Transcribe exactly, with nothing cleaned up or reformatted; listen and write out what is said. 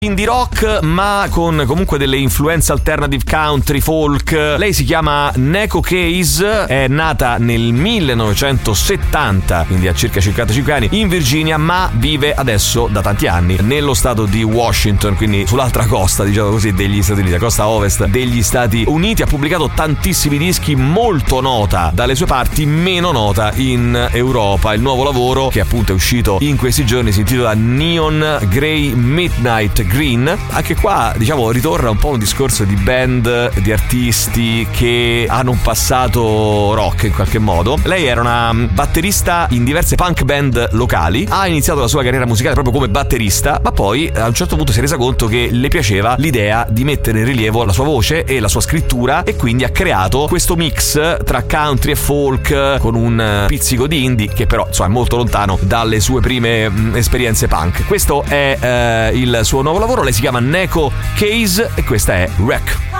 Indie rock, ma con comunque delle influenze alternative country, folk. Lei si chiama Neko Case, è nata nel millenovecentosettanta, quindi ha circa cinquantacinque anni, in Virginia, ma vive adesso da tanti anni nello stato di Washington, quindi sull'altra costa, diciamo così, degli Stati Uniti, la costa ovest degli Stati Uniti. Ha pubblicato tantissimi dischi, molto nota dalle sue parti, meno nota in Europa. Il nuovo lavoro, che appunto è uscito in questi giorni, si intitola Neon Grey Midnight Green. Anche qua, diciamo, ritorna un po' un discorso di band, di artisti che hanno un passato rock in qualche modo. Lei era una batterista in diverse punk band locali, ha iniziato la sua carriera musicale proprio come batterista, ma poi a un certo punto si è resa conto che le piaceva l'idea di mettere in rilievo la sua voce e la sua scrittura, e quindi ha creato questo mix tra country e folk con un pizzico di indie che però, insomma, è molto lontano dalle sue prime mh, esperienze punk. Questo è eh, il suo nuovo lavoro. Lei si chiama Neko Case e questa è Wreck.